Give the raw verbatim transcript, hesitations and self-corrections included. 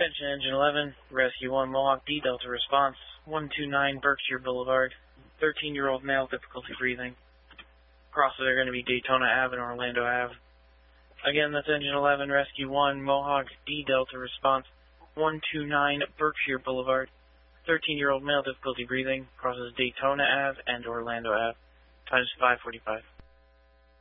Attention Engine eleven, Rescue one, Mohawk D Delta response, one two nine Berkshire Boulevard, thirteen-year-old male, difficulty breathing. Crosses are going to be Daytona Ave and Orlando Ave. Again, that's Engine eleven, Rescue one, Mohawk D Delta response, one two nine Berkshire Boulevard, thirteen-year-old male, difficulty breathing. Crosses Daytona Ave and Orlando Ave. Time is five forty-five.